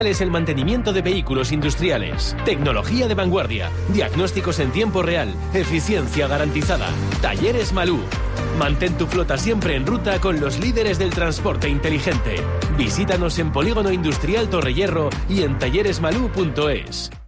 Es el mantenimiento de vehículos industriales, tecnología de vanguardia, diagnósticos en tiempo real, eficiencia garantizada. Talleres Malú. Mantén tu flota siempre en ruta con los líderes del transporte inteligente. Visítanos en Polígono Industrial Torrehierro y en talleresmalú.es.